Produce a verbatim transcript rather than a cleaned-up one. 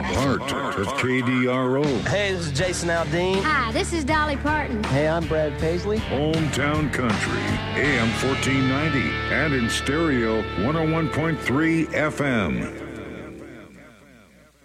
the heart of K D R O. Hey, this is Jason Aldean. Hi, this is Dolly Parton. Hey, I'm Brad Paisley. Hometown Country, A M fourteen ninety, and in stereo, one oh one point three F M.